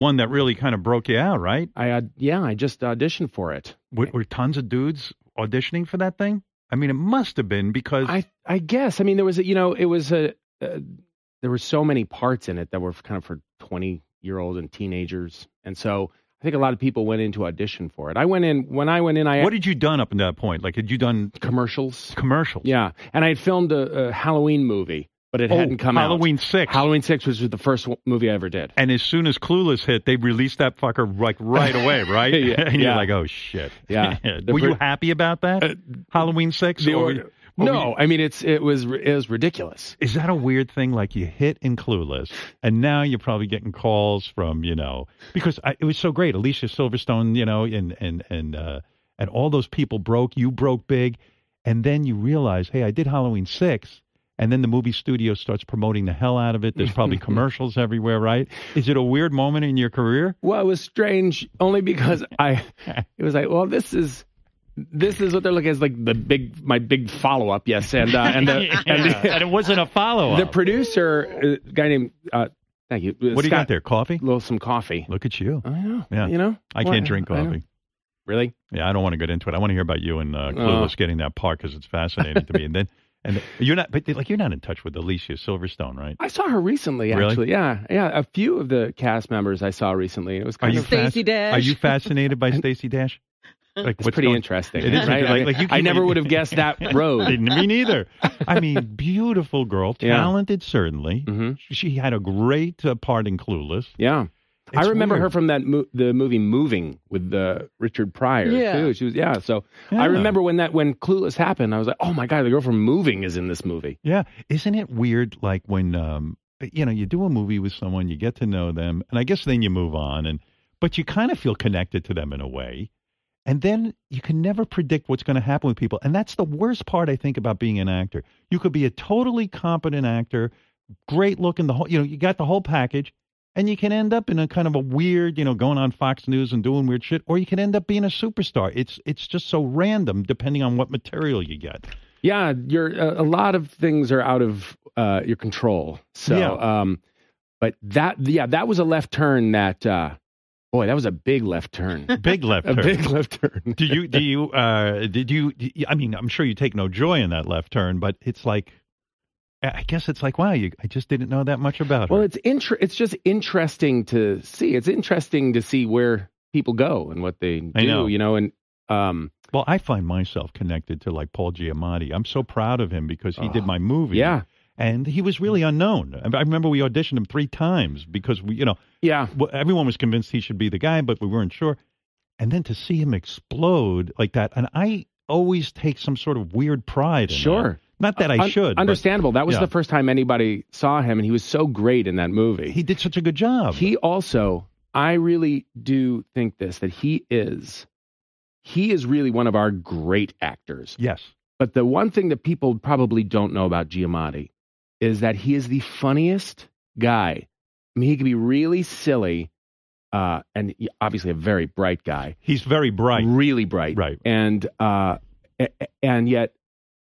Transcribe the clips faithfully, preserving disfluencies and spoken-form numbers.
one that really kind of broke you out, right? I uh, yeah, I just auditioned for it. Were, were tons of dudes auditioning for that thing? I mean, it must have been because I I guess. I mean, there was a, you know, it was a uh, there were so many parts in it that were kind of for twenty year old and teenagers, and so I think a lot of people went in to audition for it. I went in when I went in. I what had you done up until that point? Like, had you done commercials? Commercials, yeah. And I had filmed a, a Halloween movie. But it oh, hadn't come Halloween out. six. Halloween six was the first movie I ever did. And as soon as Clueless hit, they released that fucker like right away, right? yeah, and you're yeah. like, oh shit. Yeah. Were you happy about that? Uh, Halloween six? The, or, or, no, I mean it's it was it was ridiculous. Is that a weird thing? Like you hit in Clueless, and now you're probably getting calls from you know because I, it was so great. Alicia Silverstone, you know, and and and uh, and all those people broke. You broke big, and then you realize, hey, I did Halloween six. And then the movie studio starts promoting the hell out of it. There's probably commercials everywhere, right? Is it a weird moment in your career? Well, it was strange only because I, it was like, well, this is, this is what they're looking at as like the big, my big follow up. Yes. And, uh, and, the, yeah. and, the, and it wasn't a follow up. The producer, a guy named, uh, thank you. What Scott, do you got there? Coffee? A little, some coffee. Look at you. I know. Yeah. You know? I can't drink coffee. Really? Yeah. I don't want to get into it. I want to hear about you and uh, Clueless oh. getting that part because it's fascinating to me. And then, And you're not, but like you're not in touch with Alicia Silverstone, right? I saw her recently, really? actually. Yeah, yeah. A few of the cast members I saw recently. It was kind are of Stacey Dash. Are you fascinated by Stacey Dash? Like, it's pretty going, interesting. It is right? like, like you I never would have guessed that road. Me neither. I mean, beautiful girl, talented, yeah. certainly. Mm-hmm. She had a great uh, part in Clueless. Yeah. It's I remember weird. her from that mo- the movie Moving with uh, Richard Pryor yeah. too. She was yeah. So yeah. I remember when that when Clueless happened, I was like, oh my god, the girl from Moving is in this movie. Yeah, isn't it weird? Like when um, you know you do a movie with someone, you get to know them, and I guess then you move on, and but you kind of feel connected to them in a way, and then you can never predict what's going to happen with people, and that's the worst part I think about being an actor. You could be a totally competent actor, great looking, the whole you know you got the whole package. And you can end up in a kind of a weird, you know, going on Fox News and doing weird shit, or you can end up being a superstar. It's it's just so random depending on what material you get. Yeah, you're uh, a lot of things are out of uh, your control. So, yeah. um, but that yeah, that was a left turn. That uh, boy, that was a big left turn. Big left turn. A big left turn. do you do you uh, did you? I mean, I'm sure you take no joy in that left turn, but it's like. I guess it's like, wow, you, I just didn't know that much about her. Well, it's inter- It's just interesting to see. It's interesting to see where people go and what they do, I know. you know, and um, well, I find myself connected to like Paul Giamatti. I'm so proud of him because he oh, did my movie. Yeah. And he was really unknown. I remember we auditioned him three times because we, you know, yeah, everyone was convinced he should be the guy, but we weren't sure. And then to see him explode like that, and I always take some sort of weird pride in sure. that. Not that I should. Understandable. But, that was yeah. the first time anybody saw him, and he was so great in that movie. He did such a good job. He also, I really do think this, that he is, he is really one of our great actors. Yes. But the one thing that people probably don't know about Giamatti is that he is the funniest guy. I mean, he can be really silly, uh, and obviously a very bright guy. He's very bright. Really bright. Right. And, uh, and yet,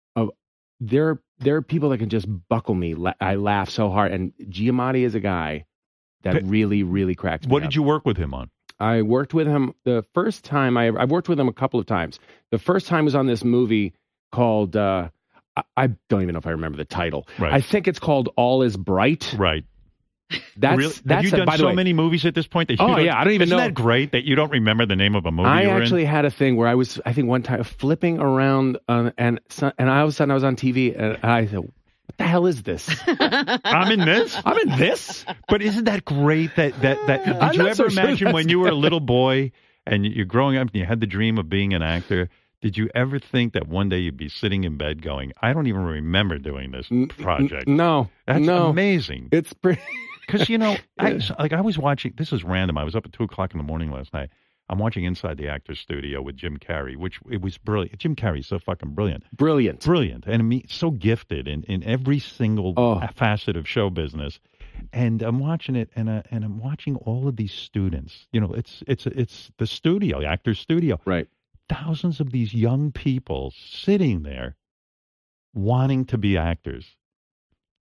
There, there are people that can just buckle me. I laugh so hard. And Giamatti is a guy that but, really, really cracks me What up. did you work with him on? I worked with him the first time. I, I've worked with him a couple of times. The first time was on this movie called, uh, I, I don't even know if I remember the title. Right. I think it's called All is Bright. Right. That's, really? that's Have you a, done by the so way, many movies at this point that you oh don't, yeah, I don't even isn't know. Isn't that great that you don't remember the name of a movie I you were actually in? had a thing where I was, I think one time flipping around, uh, and so, and all of a sudden I was on T V, and I said, "What the hell is this? I'm in this. I'm in this." But isn't that great? That that that. Did I'm you not ever so sure imagine when that's you were a good. little boy and you're growing up and you had the dream of being an actor? Did you ever think that one day you'd be sitting in bed going, "I don't even remember doing this project"? No, that's no. amazing. It's pretty. Because, you know, I, like I was watching, this is random. I was up at two o'clock in the morning last night. I'm watching Inside the Actors Studio with Jim Carrey, which it was brilliant. Jim Carrey's so fucking brilliant. Brilliant. Brilliant. And I mean, so gifted in, in every single oh. facet of show business. And I'm watching it, and uh, and I'm watching all of these students. You know, it's it's it's the studio, the Actors Studio. Right. Thousands of these young people sitting there wanting to be actors.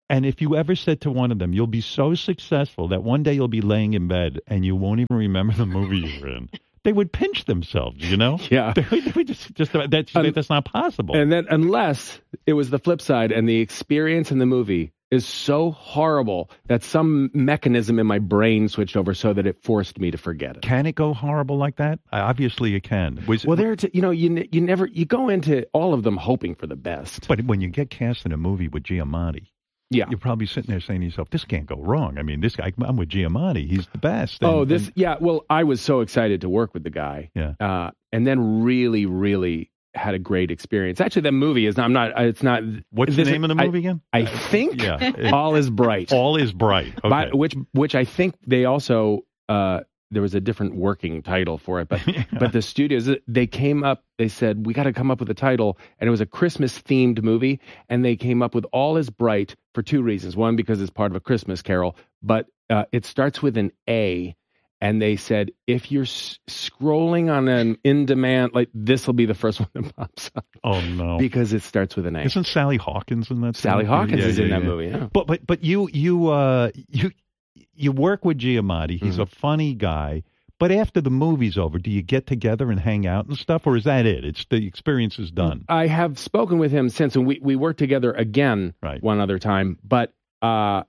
And if you ever said to one of them, you'll be so successful that one day you'll be laying in bed and you won't even remember the movie you were in, they would pinch themselves, you know? Yeah. They would, they would just, just that's, Um, that's not possible. And then unless it was the flip side and the experience in the movie is so horrible that some mechanism in my brain switched over so that it forced me to forget it. Can it go horrible like that? Uh, Obviously it can. Was, Well, there, you know, you you never you go into all of them hoping for the best. But when you get cast in a movie with Giamatti, Yeah. you're probably sitting there saying to yourself, this can't go wrong. I mean, this guy, I'm with Giamatti. He's the best. And, Oh, this, and- yeah. Well, I was so excited to work with the guy. Yeah. Uh, and then really, really had a great experience. Actually, that movie is, I'm not, it's not. What's this the name is- of the I- movie again? I think Yeah. All is Bright. All is Bright. Okay. By, which, which I think they also, uh, there was a different working title for it, but but the studios, they came up, they said, we got to come up with a title, and it was a Christmas themed movie, and they came up with All is Bright for two reasons. One, because it's part of a Christmas carol, but uh, it starts with an A, and they said, if you're s- scrolling on an in-demand, like, this will be the first one that pops up. Oh, no. Because it starts with an A. Isn't Sally Hawkins in that? Sally thing? Hawkins Yeah, is yeah, in that yeah. movie, yeah. But but but you you uh you you work with Giamatti. He's Mhm. a funny guy. But after the movie's over, do you get together and hang out and stuff, or is that it? It's the experience is done. I have spoken with him since, and we, we worked together again Right. one other time. But uh,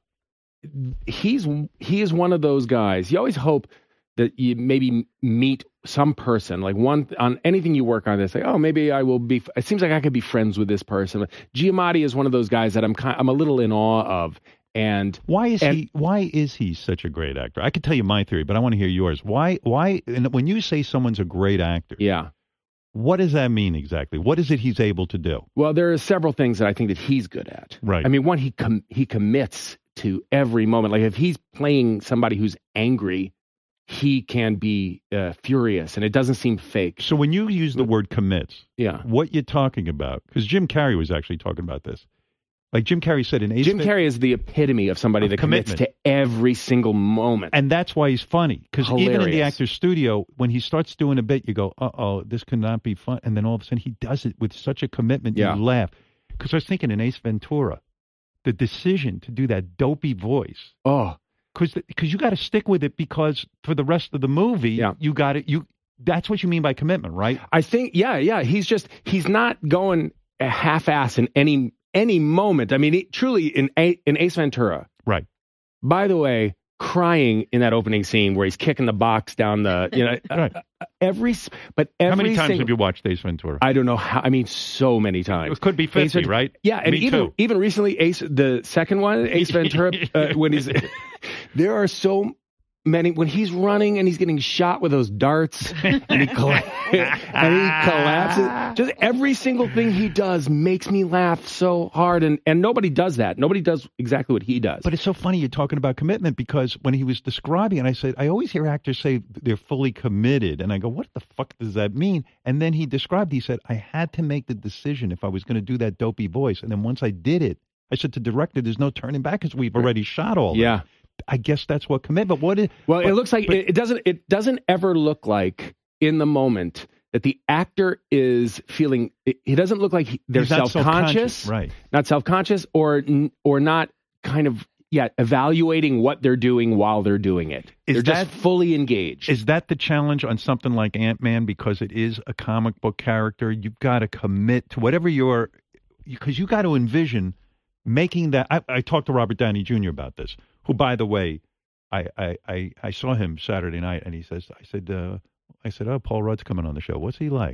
he's he is one of those guys. You always hope that you maybe meet some person, like one on anything you work on. They say, "Oh, maybe I will be." It seems like I could be friends with this person. Giamatti is one of those guys that I'm kind, I'm a little in awe of. And Why is and- he? Why is he such a great actor? I could tell you my theory, but I want to hear yours. Why? Why? And when you say someone's a great actor, yeah. what does that mean exactly? What is it he's able to do? Well, there are several things that I think that he's good at. Right. I mean, one, he com- he commits to every moment. Like if he's playing somebody who's angry, he can be uh, furious, and it doesn't seem fake. So when you use the word commits, Yeah. what you're talking about? Because Jim Carrey was actually talking about this. Like Jim Carrey said in Ace Jim Ven- Carrey is the epitome of somebody Of that commits commitment. to every single moment. And that's why he's funny. Because even in the Hilarious. actor's studio, when he starts doing a bit, you go, uh-oh, this could not be fun. And then all of a sudden he does it with such a commitment, Yeah. you laugh. Because I was thinking in Ace Ventura, the decision to do that dopey voice, oh, because you got to stick with it because for the rest of the movie, Yeah. you got it. You That's what you mean by commitment, right? I think, yeah, yeah. He's just, he's not going a half-ass in any any moment. I mean, it, truly, in, A- in Ace Ventura, Right. by the way, crying in that opening scene where he's kicking the box down the, you know, Right. uh, every, s- but every How many times single, have you watched Ace Ventura? I don't know how, I mean, so many times. It could be Ace fifty, Ventura- right? Yeah, and Me even too. even recently, Ace, the second one, Ace Ventura, uh, when he's, there are so many, when he's running and he's getting shot with those darts, and he, colla- and he collapses. Just every single thing he does makes me laugh so hard, and and nobody does that. Nobody does exactly what he does. But it's so funny you're talking about commitment because when he was describing it, I said, I always hear actors say they're fully committed. And I go, what the fuck does that mean? And then he described, he said, I had to make the decision if I was going to do that dopey voice. And then once I did it, I said to the director, there's no turning back because we've already shot all yeah. that. I guess that's what commitment. What is, Well, but- it looks like but- it, it doesn't. It doesn't ever look like in the moment that the actor is feeling. It, it doesn't look like he, they're he's not self-conscious, Right. not self-conscious, or or not kind of yeah evaluating what they're doing while they're doing it. Is they're that- just fully engaged. Is that the challenge on something like Ant-Man because it is a comic book character? You've got to commit to whatever you're, because you got to envision making that. I, I talked to Robert Downey Junior about this, who, by the way, I, I, I, I saw him Saturday night, and he says, I said, uh, I said, oh, Paul Rudd's coming on the show. What's he like?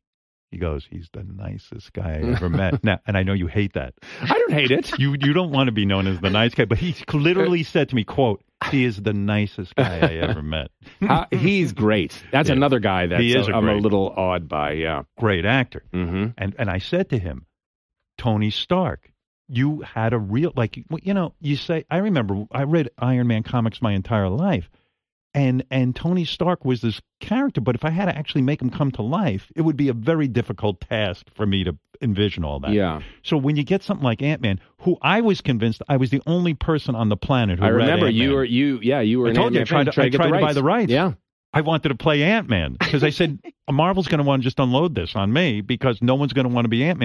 He goes, he's the nicest guy I ever met. Now, and I know you hate that. I don't hate it. You you don't want to be known as the nice guy, but he literally said to me, quote, he is the nicest guy I ever met. Uh, he's great. That's Yeah. another guy that He is a I'm a great- little awed by. Yeah. Great actor. Mm-hmm. And and I said to him, Tony Stark, you had a real, like, you know, you say, I remember I read Iron Man comics my entire life. And and Tony Stark was this character, but if I had to actually make him come to life, it would be a very difficult task for me to envision all that. Yeah. So when you get something like Ant-Man, who I was convinced I was the only person on the planet who I read remember you Ant-Man. were you. Yeah, you were. I an told you I Ant-Man tried fan, to, I get tried the to buy the rights. Yeah. I wanted to play Ant-Man because I said Marvel's going to want to just unload this on me because no one's going to want to be Ant-Man.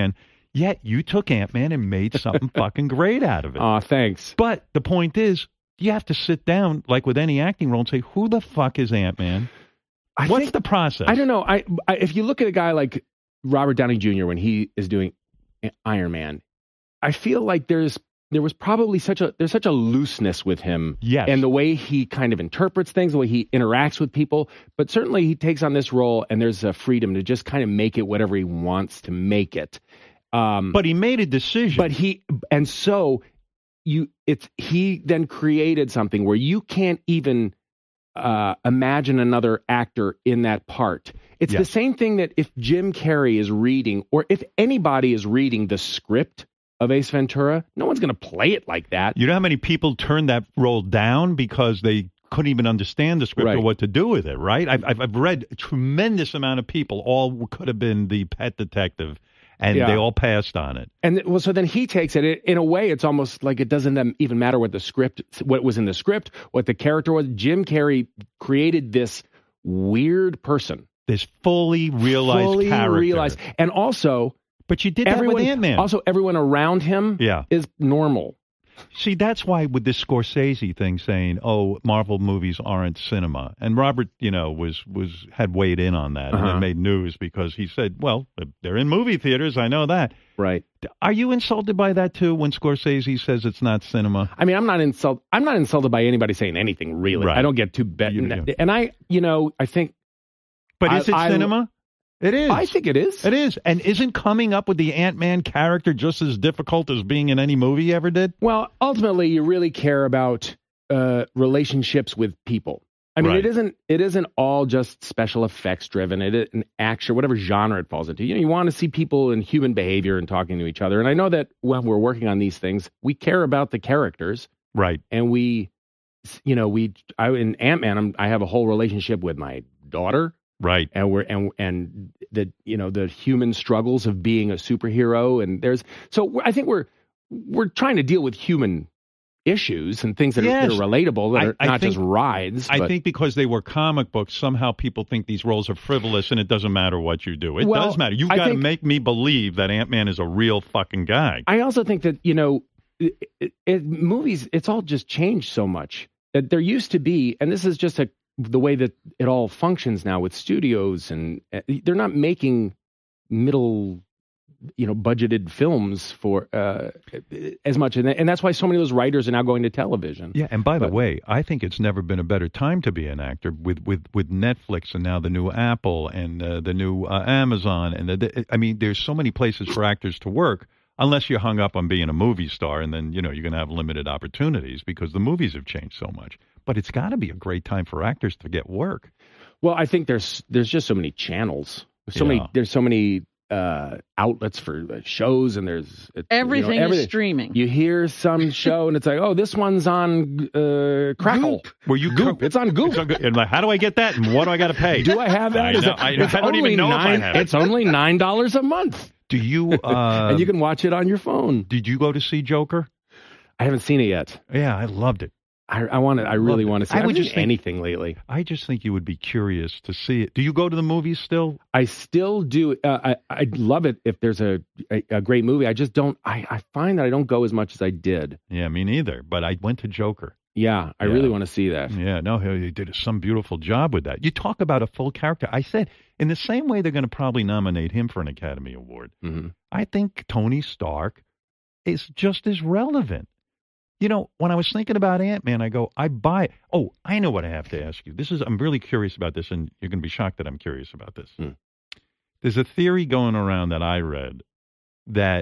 Yet you took Ant-Man and made something fucking great out of it. Aw, thanks. But the point is, you have to sit down, like with any acting role, and say, who the fuck is Ant-Man? I What's think, the process? I don't know. I, I if you look at a guy like Robert Downey Junior when he is doing Iron Man, I feel like there's there was probably such a there's such a looseness with him, yes. and the way he kind of interprets things, the way he interacts with people. But certainly he takes on this role, and there's a freedom to just kind of make it whatever he wants to make it. Um, but he made a decision. But he and so you it's he then created something where you can't even uh, imagine another actor in that part. It's yes. the same thing that if Jim Carrey is reading, or if anybody is reading the script of Ace Ventura, no one's going to play it like that. You know how many people turned that role down because they couldn't even understand the script right. or what to do with it, right? I've, I've, I've read a tremendous amount of people, all could have been the pet detective, and yeah. they all passed on it. And well, so then he takes it. In a way, it's almost like it doesn't even matter what the script, what was in the script, what the character was. Jim Carrey created this weird person. This fully realized fully character. realized. And also... But you did everyone, that with Ant-Man. Also, everyone around him yeah. is normal. See, that's why with this Scorsese thing saying, oh, Marvel movies aren't cinema. And Robert, you know, was was had weighed in on that uh-huh. and it made news because he said, well, they're in movie theaters. I know that. Right. Are you insulted by that, too, when Scorsese says it's not cinema? I mean, I'm not insult. I'm not insulted by anybody saying anything, really. Right. I don't get too bad. You, you. And I, you know, I think... But is I, it cinema? I, It is. I think it is. It is. And isn't coming up with the Ant-Man character just as difficult as being in any movie you ever did? Well, ultimately, you really care about uh, relationships with people. I mean, right. it isn't it isn't all just special effects driven. It is an action, whatever genre it falls into. You know, you want to see people in human behavior and talking to each other. And I know that when we're working on these things, we care about the characters. Right. And we, you know, we, I, in Ant-Man, I'm, I have a whole relationship with my daughter. Right. And we're and and the you know the human struggles of being a superhero, and there's so I think we're we're trying to deal with human issues and things that, yes. are, that are relatable, that I, are I not think, just rides. I but, think because they were comic books, somehow people think these roles are frivolous, and it doesn't matter what you do. It well, does matter. You've got to make me believe that Ant-Man is a real fucking guy. I also think that you know, it, it, it, movies, it's all just changed so much that there used to be, and this is just a the way that it all functions now with studios, and uh, they're not making middle, you know, budgeted films for uh, as much. And, and that's why so many of those writers are now going to television. Yeah. And by but, the way, I think it's never been a better time to be an actor with, with, with Netflix and now the new Apple and uh, the new uh, Amazon. And the, I mean, there's so many places for actors to work. Unless you're hung up on being a movie star, and then, you know, you're going to have limited opportunities because the movies have changed so much. But it's got to be a great time for actors to get work. Well, I think there's there's just so many channels. There's so yeah. many there's so many uh, outlets for shows, and there's everything, you know, everything is streaming. You hear some show, and it's like, oh, this one's on uh, Crackle. Goop. Were you Goop? It's on Goop. It's on, and like, how do I get that? And what do I got to pay? Do I have that? I, Is know, it, I, it's I don't even know nine, if I have it. It's only nine dollars a month. Do you? Uh, and you can watch it on your phone. Did you go to see Joker? I haven't seen it yet. Yeah, I loved it. I, I want to. I really want to see. I I would haven't just seen anything lately. I just think you would be curious to see it. Do you go to the movies still? I still do. Uh, I I love it if there's a, a a great movie. I just don't. I I find that I don't go as much as I did. Yeah, me neither. But I went to Joker. Yeah, I yeah. really want to see that. Yeah, no, he did some beautiful job with that. You talk about a full character. I said, in the same way they're going to probably nominate him for an Academy Award, mm-hmm. I think Tony Stark is just as relevant. You know, when I was thinking about Ant-Man, I go, I buy it. Oh, I know what I have to ask you. This is, I'm really curious about this, and you're going to be shocked that I'm curious about this. Mm. There's a theory going around that I read that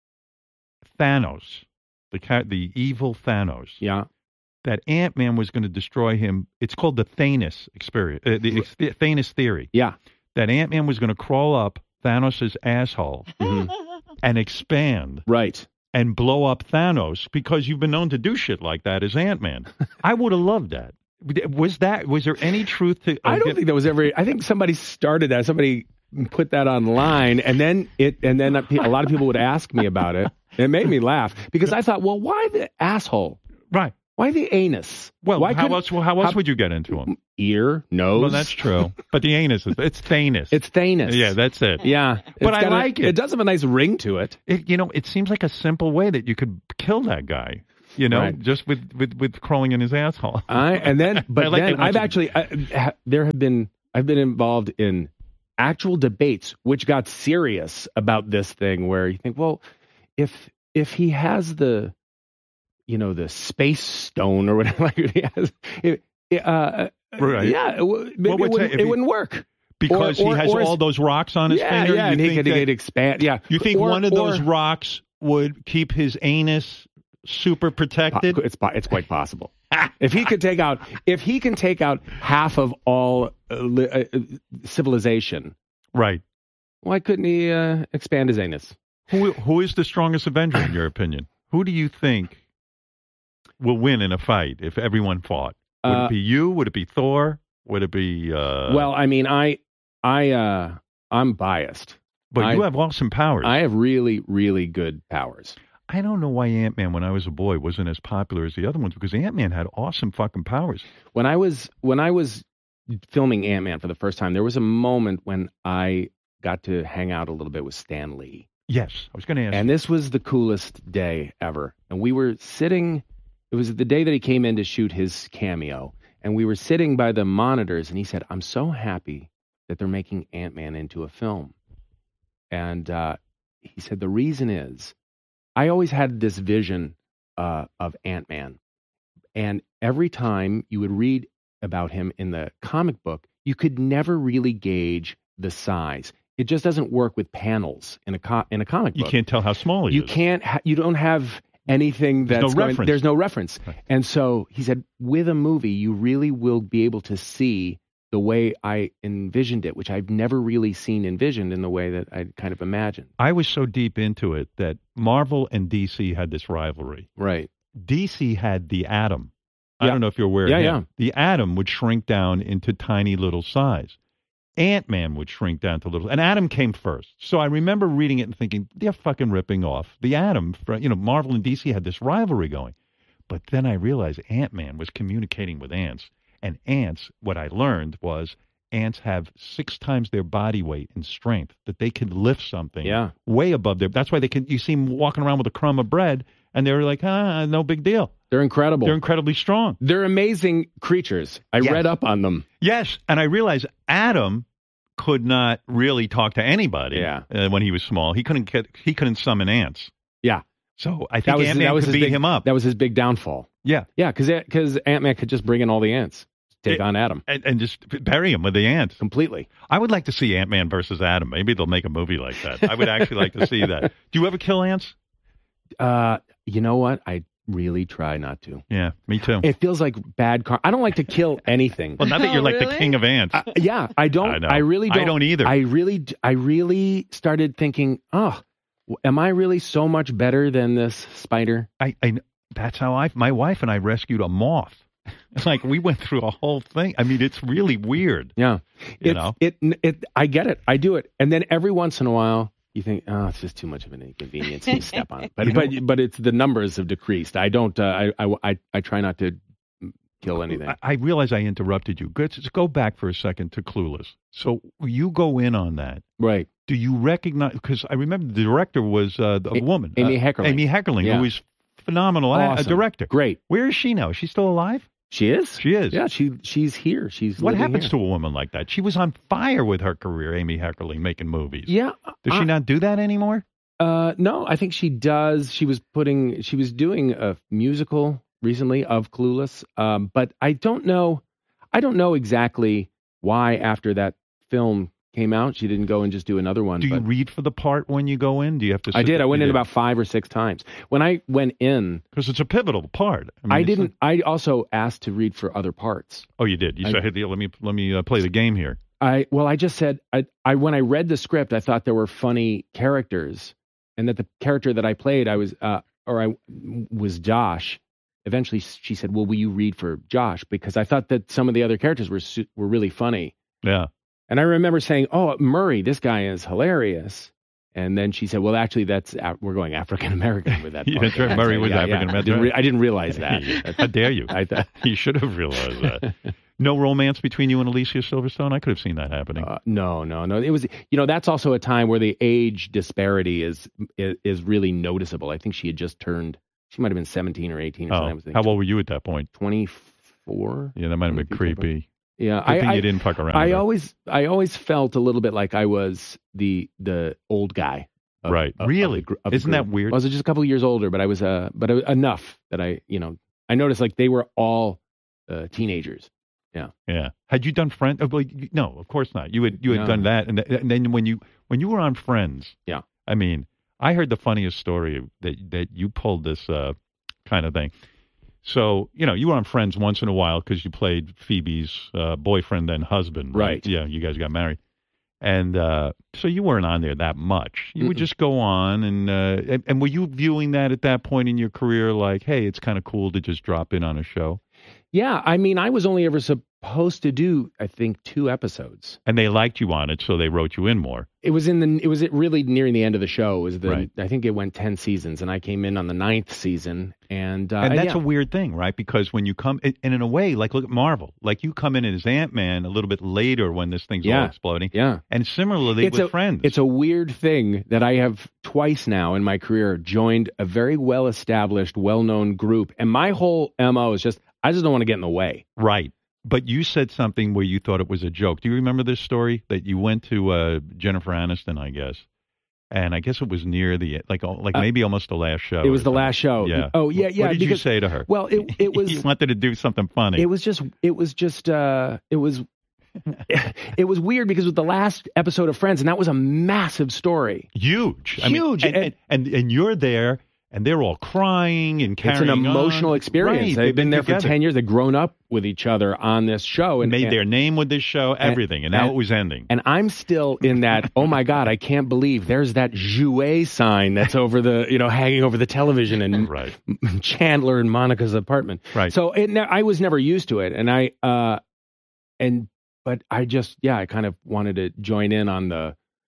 Thanos, the the evil Thanos, yeah. that Ant-Man was going to destroy him. It's called the Thanos experience, uh, the ex- Thanos theory. Yeah. That Ant-Man was going to crawl up Thanos' asshole mm-hmm. and expand. Right. And blow up Thanos because you've been known to do shit like that as Ant-Man. I would have loved that. Was that, was there any truth to... I don't think that was ever... I think somebody started that. Somebody put that online, and then it, and then a lot of people would ask me about it. It made me laugh because I thought, well, why the asshole? Right. Why the anus? Well, Why how couldn't- else? Well, how else how- would you get into him? Ear, nose. Well, that's true. But the anus is it's thanus. It's thanus. Yeah, that's it. Yeah. But It's I got a- like it. It does have a nice ring to it. It, you know, it seems like a simple way that you could kill that guy. You know, Right. just with, with, with crawling in his asshole. I and then, but I like then that much I've of- actually I, ha, there have been I've been involved in actual debates which got serious about this thing where you think, well, if if he has the, you know, the space stone or whatever, like he has, it, uh, Right. yeah, it, w- maybe What would it, wouldn't, say if it he- wouldn't work. Because or- he has or is- all those rocks on his yeah, finger. yeah, you and he think could, that- he'd expand. Yeah, You think Or- one of those or- rocks would keep his anus super protected? It's po- it's quite possible. If he could take out, if he can take out half of all uh, li- uh, uh, civilization, Right. why couldn't he uh, expand his anus? Who who is the strongest Avenger in your opinion? Who do you think will win in a fight if everyone fought? Would Uh, it be you? Would it be Thor? Would it be? Uh, Well, I mean, I, I, uh, I'm biased. but I- you have awesome powers. I have really, really good powers. I don't know why Ant Man, when I was a boy, wasn't as popular as the other ones because Ant Man had awesome fucking powers. When I was when I was filming Ant Man for the first time, there was a moment when I got to hang out a little bit with Stan Lee. Yes, I was going to ask. And this was the coolest day ever. And we were sitting, it was the day that he came in to shoot his cameo. And we were sitting by the monitors, and he said, I'm so happy that they're making Ant-Man into a film. And uh, he said, the reason is, I always had this vision uh, of Ant-Man. And every time you would read about him in the comic book, you could never really gauge the size. It just doesn't work with panels in a co- in a comic you book. can't tell how small he You is. can't. Ha- you don't have anything There's that's no going- reference. There's no reference. Right. And so he said, with a movie, you really will be able to see the way I envisioned it, which I've never really seen envisioned in the way that I kind of imagined. I was so deep into it that Marvel and D C had this rivalry. Right. D C had the Atom. I Yeah. don't know if you're aware Yeah, of him. yeah. The Atom would shrink down into tiny little size. Ant-Man would shrink down to little. And Atom came first. So I remember reading it and thinking, they're fucking ripping off the Atom. For, you know, Marvel and D C had this rivalry going. But then I realized Ant-Man was communicating with ants. And ants, what I learned was ants have six times their body weight and strength, that they can lift something Yeah. way above their. That's why they can. You see them walking around with a crumb of bread, and they're like, ah, no big deal. They're incredible. They're They're, incredibly strong. amazing creatures. I Yes. read up on them. Yes, and I realized Adam could not really talk to anybody. Yeah. uh, when he was small, he couldn't get. He couldn't summon ants. Yeah. So I That think was, Ant-Man that was could his beat big, him up. That was his big downfall. Yeah, Yeah, because because Ant-Man could just bring in all the ants, take It- on Adam and, and just bury him with the ants. completely. I would like to see Ant-Man versus Adam. Maybe they'll make a movie like that. I would actually like to see that. Do you ever kill ants? Uh, you know what? I really try not to. Yeah, me too. It feels like bad car. I don't like to kill anything. Well, not that Oh, you're like the really? king of ants. Uh, yeah, I don't. I know. I, really don't. I don't either. I really, I really started thinking, oh, w- am I really so much better than this spider? I, I that's how I my wife and I rescued a moth. It's like we went through a whole thing. I mean, it's really weird. Yeah, You It's- know? it, it. I get it. I do it, and then every once in a while, you think, oh, it's just too much of an inconvenience to step on it. But You know- but but it's the numbers have decreased. I don't. Uh, I, I I I try not to kill anything. I, I realize I interrupted you. Let's just go back for a second to Clueless. So you go in on that. Right. Do you recognize? Because I remember the director was uh, a A- woman, Amy uh, Heckerling. Amy Heckerling, Yeah. who is phenomenal, a- a Awesome. director. Great. Where is she now? Is she still alive? She is. She is. Yeah. She she's here. She's What living happens here. to a woman like that? She was on fire with her career, Amy Heckerling, making movies. Yeah. Does uh, she not do that anymore? Uh, no, I think she does. She was putting, she was doing a musical recently of Clueless. Um, but I don't know, I don't know exactly why after that film came out, she didn't go and just do another one. Do you but read for the part when you go in? Do you have to? I sit did. there- I went you in did? about five or six times. When I went in, Because it's a pivotal part. mean, I it's didn't, I also asked to read for other parts. like- oh, you did. You I- said, "Hey, let me let me uh, play the game here." I, well, I just said, I, I, when I read the script, I thought there were funny characters and that the character that I played, I was, uh, or I was Josh. Eventually she said, well, will you read for Josh? Because I thought that some of the other characters were, su- were really funny. Yeah. And I remember saying, oh, Murray, this guy is hilarious. And then she said, well, actually, that's uh, we're going African American with that. Yeah, part. that's right. Murray was Yeah, yeah. African I American. didn't, re- I didn't realize that. How dare you? I thought, You should have realized that. No romance between you and Alicia Silverstone? I could have seen that happening. Uh, no, no, no. It was, you know, that's also a time where the age disparity is is, is really noticeable. I think she had just turned, she might have been seventeen or eighteen or oh, something. I was how old were you at that point? twenty-four. Yeah, that might have been creepy. Yeah, Good thing I, you I, didn't fuck around. I with her. always, I always felt a little bit like I was the the old guy. Of, right. of, really? Of the, of the Isn't that group. weird? I was just a couple of years older, but I was, uh, but I, enough that I, you know, I noticed like they were all uh, teenagers. Yeah. Yeah. Had you done Friends? Oh, well, you- no, of course not. You had you had No. done that, and, th- and then when you when you were on Friends, Yeah. I mean, I heard the funniest story that that you pulled this uh, kind of thing. So you know, you were on Friends once in a while because you played Phoebe's uh, boyfriend and husband, right? Right. Yeah, you guys got married, and uh, so you weren't on there that much. You would Mm-mm. just go on, and, uh, and and were you viewing that at that point in your career, like, hey, it's kind of cool to just drop in on a show? Yeah. I mean, I was only ever supposed to do, I think, two episodes. And they liked you on it, so they wrote you in more. It was in the, it was really nearing the end of the show. It was the, Right. I think it went ten seasons, and I came in on the ninth season, and uh, And that's yeah. a weird thing, right? Because when you come, and in a way, like look at Marvel, like you come in as Ant-Man a little bit later when this thing's all Yeah. exploding. Yeah. And similarly It's with a- Friends. It's a weird thing that I have twice now in my career joined a very well-established, well-known group, and my whole M O is just, I just don't want to get in the way. Right. But you said something where you thought it was a joke. Do you remember this story that you went to uh, Jennifer Aniston, I guess? And I guess it was near the, like, oh, like Uh, maybe almost the last show. It was or the something. last show. Yeah. Oh, yeah, yeah. What did you because- say to her? Well, it it was you wanted to do something funny. it was just it was just uh it was it was weird because it was the last episode of Friends, and that was a massive story. huge. I mean, Huge. and, and, and, and you're there, and they're all crying and It's carrying an emotional on. experience. Right, They've been there together. for ten years. They've grown up with each other on this show, and Made and, their name with this show, everything, and, now and- it was ending. and I'm still in that. Oh my God! I can't believe there's that Jouet sign that's over the you know hanging over the television in Right. Chandler and Monica's apartment. Right. So it, ne- I was never used to it, and I uh and but I just yeah I kind of wanted to join in on the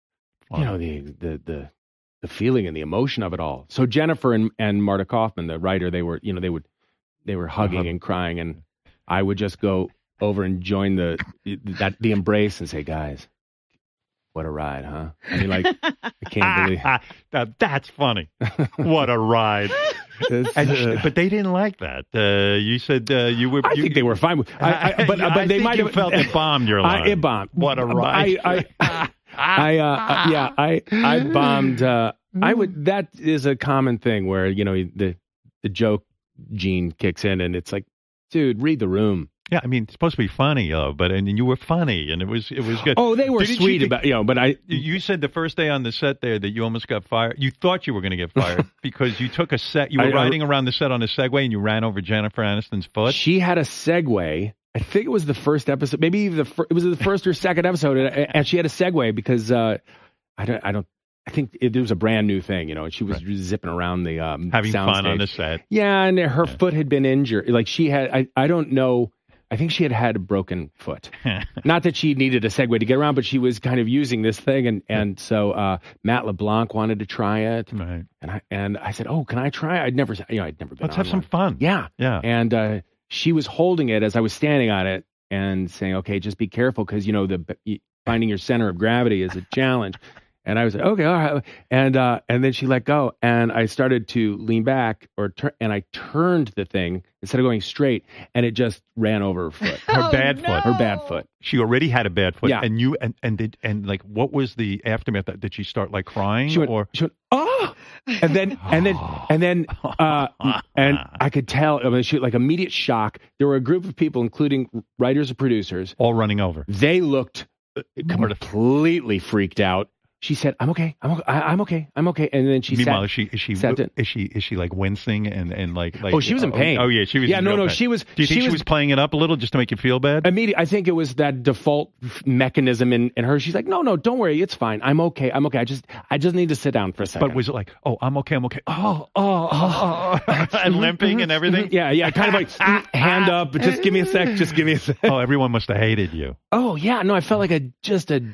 you know the the the the feeling and the emotion of it all. So Jennifer and, and Marta Kaufman, the writer, they were you know they would they were hugging Uh-huh. and crying, and I would just go over and join the that the embrace and say, guys, what a ride, huh? I mean, like I can't believe. Now, that's funny. What a ride. It's, And, uh, but they didn't like that. Uh, you said uh, you were. I you, think they were fine with. I, I, but I but they think might you have felt it bombed your line. I, it bombed. What a ride. I, I, I uh, yeah, I I bombed. Uh, I would. That is a common thing where you know the the joke gene kicks in, and it's like, dude, read the room. Yeah, I mean, it's supposed to be funny, uh, but and you were funny, and it was it was good. Oh, they were Didn't you sweet think- about you know, but I. You said the first day on the set there that you almost got fired. You thought you were going to get fired because you took a set. You were I- I- riding around the set on a Segway and you ran over Jennifer Aniston's foot. She had a Segway. I think it was the first episode, maybe the fir- it was the first or second episode, and, and she had a Segway because uh, I don't, I don't, I think it, it was a brand new thing, you know, and she was Right. zipping around the um, Having sound fun on the stage. set. Yeah, and her Yeah. foot had been injured. Like she had, I, I don't know. I think she had had a broken foot. Not that she needed a Segway to get around, but she was kind of using this thing, and and so uh, Matt LeBlanc wanted to try it, Right. and I and I said, oh, can I try? I'd never, you know, I'd never been. Let's on have some one. fun. Yeah, Yeah. and uh, she was holding it as I was standing on it and saying, okay, just be careful because, you know, the finding your center of gravity is a challenge. And I was like, okay, all right. And uh, and then she let go, and I started to lean back, or tur- and I turned the thing instead of going straight, and it just ran over her foot, Her Oh, bad no. foot. her bad foot. She already had a bad foot. Yeah. And you and and did and like what was the aftermath? Did she start like crying She went, or? she went, oh, and then and then and then uh, and I could tell. I mean, she like immediate shock. There were a group of people, including writers and producers. All running over. They looked uh, completely freaked out. She said, "I'm okay. I'm okay. I, I'm okay. I'm okay." And then she Meanwhile, sat. is she is she sat in. is she is she like wincing and and like like? Oh, she was in pain. Oh, yeah, she was. Yeah, in no, real no, pain. she was- Do you she think she was- was playing it up a little just to make you feel bad? Immediately, I think it was that default f- mechanism in, in her. She's like, "No, no, don't worry. It's fine. I'm okay. I'm okay. I just, I just need to sit down for a second." But was it like, oh, I'm okay, I'm okay. Oh, oh, oh, oh. and limping and everything? Yeah, yeah, kind of like mm, hand up. Just give me a sec. Just give me a sec. Oh, everyone must have hated you. Oh yeah, no, I felt like a just a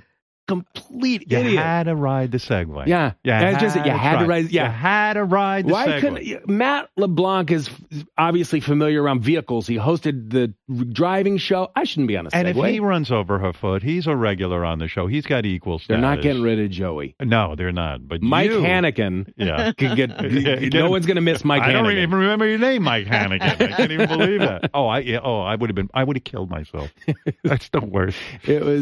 complete You idiot. had to ride the Segway. Yeah, You It's just you had to try- ride. Yeah, You had to ride the Why Segway. couldn't Matt LeBlanc is obviously familiar around vehicles. He hosted the driving show. I shouldn't be on a Segway. And if he runs over her foot, he's a regular on the show. He's got equal status. They're not getting rid of Joey. No, they're not. But Mike you, Hannigan yeah, could get. Get no him. one's going to miss Mike I Hannigan. don't even remember your name, Mike Hannigan. I can't even believe that. Oh, I yeah, oh, I would have been. I would have killed myself. That's the worst. It was.